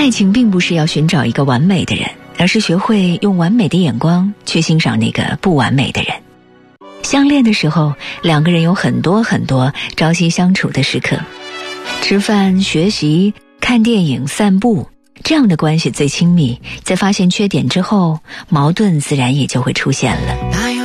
爱情并不是要寻找一个完美的人，而是学会用完美的眼光去欣赏那个不完美的人。相恋的时候，两个人有很多朝夕相处的时刻，吃饭、学习、看电影、散步，这样的关系最亲密。在发现缺点之后，矛盾自然也就会出现了。